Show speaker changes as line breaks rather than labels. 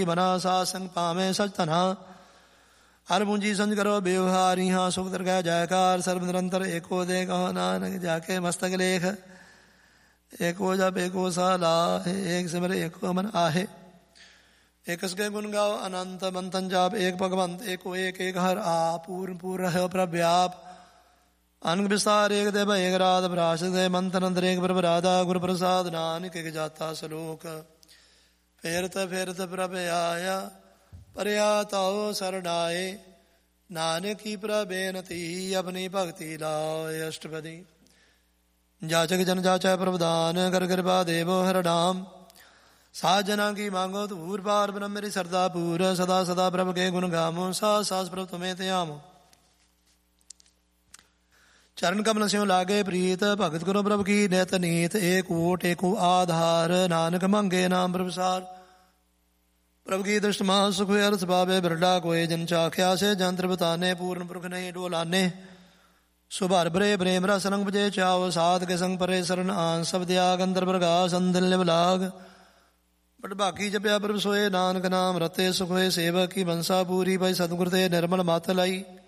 ਬਨਾ ਸਾ ਸੰਗ ਪਾਵੇਂ ਸਚ ਧਨਾ। ਹਰ ਪੂੰਜੀ ਸੰਜ ਕਰੋ ਬਿਵਹਾਰੀ ਹਾਂ ਸੁਖ ਦਰਗਹਿ ਜੈਕਾਰ। ਸਰਬ ਨਿਰੰਤਰ ਏਕੋ ਦੇ ਕਹੋ ਨਾਨਕ ਜਾ ਕੇ ਮਸਤਕ ਲੇਖ। ਏਕੋ ਜਪ ਏਕੋ ਸਾ ਲਾਹੇ ਏਕ ਸਿਮਰ ਏਕੋ ਮਨ आहे। एक के गुण गाओ अनंत मंथन जाप। एक भगवंत एको एक एक हर आप पूर्ण पूर्ण है प्रव्याप। अनग विस्तार एक देव एक राध भ्राश दे मंथन अंतर एक प्रभ राधा गुरु प्रसाद नानक एक जाता सलोक। फिरत प्रभ आया परया ताओ सरनाए। नानक की प्रबेनती अपनी भक्ति लाए अष्टपदी। जाचक जन जाचा प्रभुदान कर कृपा देवो हर नाम। साजना की मांगो धूर पार ब्रह्म मेरी सरदा पूर। सदा सदा प्रभु के गुण गामो सास प्रभु तुम्हें त्यामो। चरण कमल स्यों लागे प्रीत भगत करो प्रभु की नित नीत। एक ओट एको आधार नानक मंगे नाम प्रभु सार। प्रभु की दृष्ट महा सुख अर्थ पावे बिरला कोय। जन चाख्या से जंत्र बताने पूर्ण पुरख नहीं डोलाने। सुभर बरे प्रेम रस रंग बजे चाओ। साध के संग परे शरण आन सब त्याग अंतर प्रकाश अंदिल्य बलाग। बट बाकी जप्या प्रभ सोए नानक नाम रते सुख होए। सेवक की बंसा पूरी भाई सतगुर ते निर्मल मत लाई।